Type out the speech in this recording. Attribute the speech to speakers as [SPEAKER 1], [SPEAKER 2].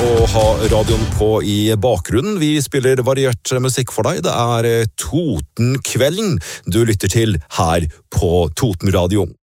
[SPEAKER 1] å ha radioen på i bakgrunnen. Vi spiller variert musikk for deg. Det Totenkvelden du lytter til her på Toten Radio.